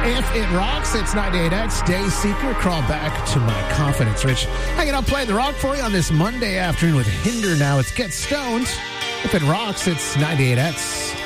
If it rocks, it's 98X, Dayseeker, Crawl Back to My Confidence. Rich, hanging out playing the rock for you on this Monday afternoon with Hinder now. It's Get Stoned. If it rocks, it's 98X.